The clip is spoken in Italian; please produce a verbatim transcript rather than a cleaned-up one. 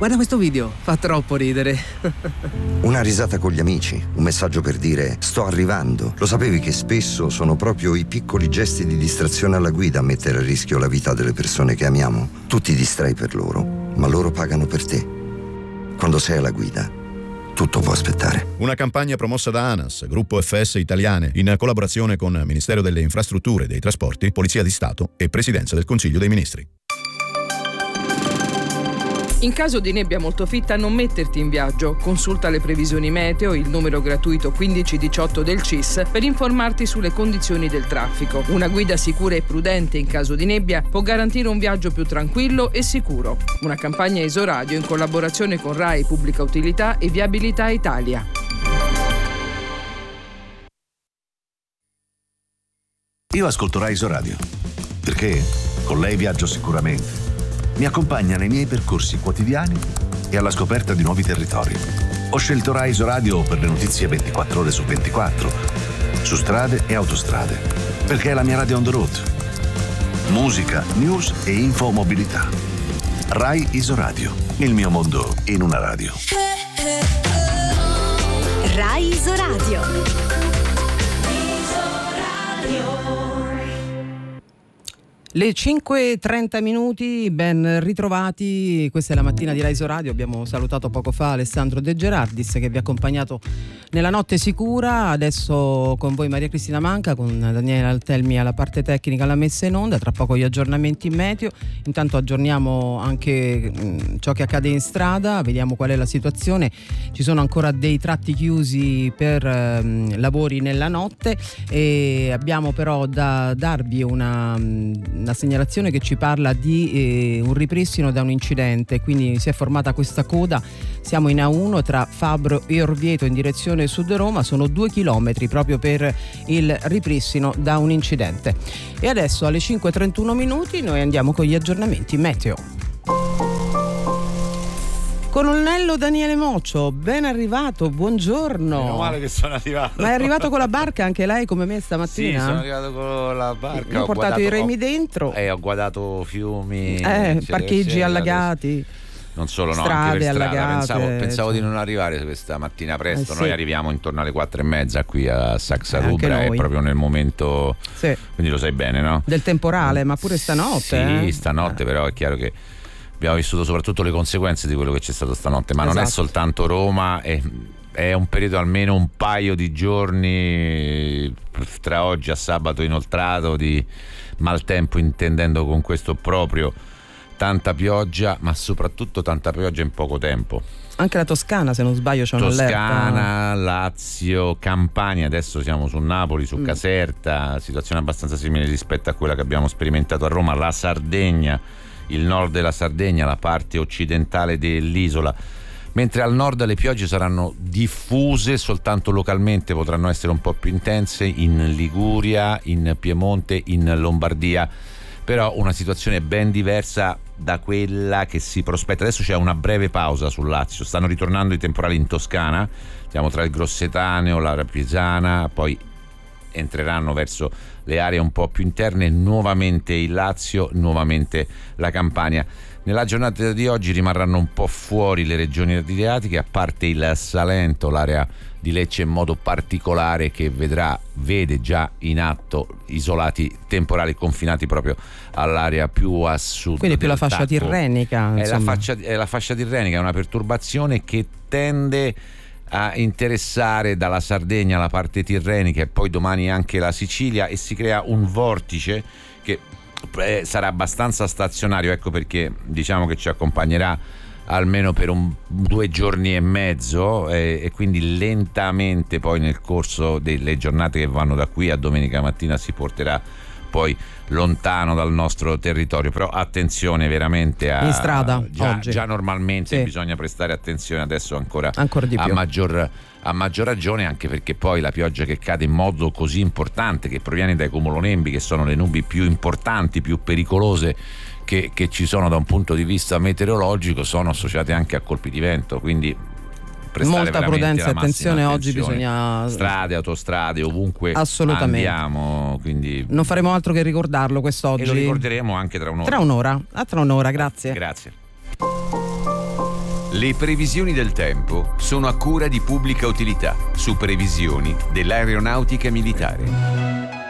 guarda questo video, fa troppo ridere. Una risata con gli amici, un messaggio per dire sto arrivando. Lo sapevi che spesso sono proprio i piccoli gesti di distrazione alla guida a mettere a rischio la vita delle persone che amiamo? Tu ti distrai per loro, ma loro pagano per te. Quando sei alla guida, tutto può aspettare. Una campagna promossa da ANAS, Gruppo F S Italiane, in collaborazione con Ministero delle Infrastrutture e dei Trasporti, Polizia di Stato e Presidenza del Consiglio dei Ministri. In caso di nebbia molto fitta non metterti in viaggio. Consulta le previsioni meteo, il numero gratuito quindici diciotto del C I S per informarti sulle condizioni del traffico. Una guida sicura e prudente in caso di nebbia può garantire un viaggio più tranquillo e sicuro. Una campagna Isoradio in collaborazione con RAI Pubblica Utilità e Viabilità Italia. Io ascolto RAI Isoradio perché con lei viaggio sicuramente. Mi accompagna nei miei percorsi quotidiani e alla scoperta di nuovi territori. Ho scelto RAI Isoradio per le notizie ventiquattro ore su ventiquattro, su strade e autostrade, perché è la mia radio on the road. Musica, news e infomobilità. RAI Isoradio, il mio mondo in una radio. RAI Isoradio. Le cinque e trenta minuti, ben ritrovati, questa è la mattina di Rai Isoradio. Abbiamo salutato poco fa Alessandro De Gerardis che vi ha accompagnato nella notte sicura. Adesso con voi Maria Cristina Manca, con Daniele Altelmi alla parte tecnica, la messa in onda, tra poco gli aggiornamenti meteo. Intanto aggiorniamo anche mh, ciò che accade in strada, vediamo qual è la situazione. Ci sono ancora dei tratti chiusi per mh, lavori nella notte e abbiamo però da darvi una... Mh, una segnalazione che ci parla di eh, un ripristino da un incidente, quindi si è formata questa coda. Siamo in A uno tra Fabbro e Orvieto in direzione sud Roma, sono due chilometri proprio per il ripristino da un incidente. E adesso alle cinque e trentuno minuti noi andiamo con gli aggiornamenti meteo. Colonnello Daniele Moccio, ben arrivato, buongiorno. Meno male che sono arrivato. Ma è arrivato con la barca anche lei come me stamattina? Sì, sono arrivato con la barca. Ho, ho portato guardato, i remi ho, dentro. E eh, ho guardato fiumi, eh, eccetera, parcheggi eccetera. allagati. Non solo, no, strade anche per strada. allagate. Pensavo, pensavo di non arrivare questa mattina presto. Eh, sì. Noi arriviamo intorno alle quattro e mezza qui a Saxa Rubra, eh, è proprio nel momento. Sì. Quindi lo sai bene, no? Del temporale, ma pure stanotte. Sì, eh? stanotte, eh. però è chiaro che abbiamo vissuto soprattutto le conseguenze di quello che c'è stato stanotte, ma esatto. Non è soltanto Roma, è, è un periodo, almeno un paio di giorni tra oggi a sabato inoltrato di maltempo, intendendo con questo proprio tanta pioggia, ma soprattutto tanta pioggia in poco tempo. Anche la Toscana, se non sbaglio, c'è un'allerta. Toscana, Lazio, Campania, adesso siamo su Napoli, su mm. Caserta, situazione abbastanza simile rispetto a quella che abbiamo sperimentato a Roma, la Sardegna, il nord della Sardegna, la parte occidentale dell'isola, mentre al nord le piogge saranno diffuse, soltanto localmente potranno essere un po' più intense in Liguria, in Piemonte, in Lombardia, però una situazione ben diversa da quella che si prospetta. Adesso c'è una breve pausa sul Lazio, stanno ritornando i temporali in Toscana, siamo tra il Grossetaneo, la Pisana, poi entreranno verso le aree un po' più interne, nuovamente il Lazio, nuovamente la Campania. Nella giornata di oggi rimarranno un po' fuori le regioni adriatiche, a parte il Salento, l'area di Lecce in modo particolare, che vedrà, vede già in atto isolati temporali confinati proprio all'area più a sud. Quindi più la fascia tacco. tirrenica. È la, fascia, è la fascia tirrenica, è una perturbazione che tende a interessare dalla Sardegna la parte tirrenica e poi domani anche la Sicilia, e si crea un vortice che eh, sarà abbastanza stazionario, ecco perché diciamo che ci accompagnerà almeno per un, due giorni e mezzo eh, e quindi lentamente poi nel corso delle giornate che vanno da qui a domenica mattina si porterà poi lontano dal nostro territorio. Però attenzione veramente a, in strada già, oggi. già normalmente sì. Bisogna prestare attenzione, adesso ancora, ancora di più. a maggior a maggior ragione, anche perché poi la pioggia che cade in modo così importante, che proviene dai cumulonembi, che sono le nubi più importanti, più pericolose che, che ci sono da un punto di vista meteorologico, sono associate anche a colpi di vento, quindi molta prudenza e attenzione, attenzione oggi bisogna strade, autostrade, ovunque assolutamente andiamo, quindi non faremo altro che ricordarlo quest'oggi e lo ricorderemo anche tra un'ora tra un'ora a tra un'ora grazie grazie Le previsioni del tempo sono a cura di Pubblica Utilità, su previsioni dell'aeronautica militare.